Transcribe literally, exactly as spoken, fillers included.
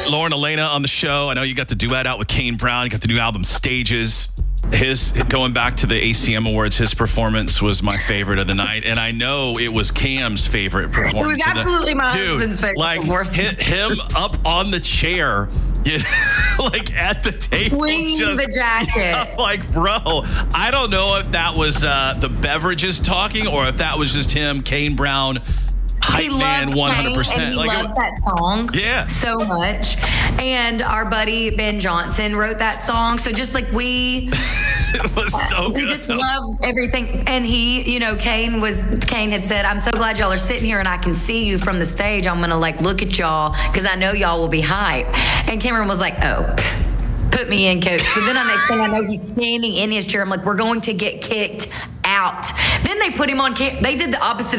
Lauren Elena on the show. I know you got the duet out with Kane Brown. You got the new album Stages. His going back to the A C M Awards, his performance was my favorite of the night, and I know it was Cam's favorite performance. It was absolutely my Dude, husband's favorite like, performance. Hit him up on the chair, you know, like at the table, Swinging just, the jacket. I'm like, bro, I don't know if that was uh, the beverages talking or if that was just him, Kane Brown. Hype He man, loved one hundred percent. Kane, and he Like, loved that song Yeah. so much. And our buddy Ben Johnson wrote that song. So just like we, it was so we good. just loved everything. And he, you know, Kane was, Kane had said, I'm so glad y'all are sitting here and I can see you from the stage. I'm going to like look at y'all because I know y'all will be hype. And Cameron was like, oh, put me in, coach. So then the next thing I know, he's standing in his chair. I'm like, we're going to get kicked out. Then they put him on, cam- they did the opposite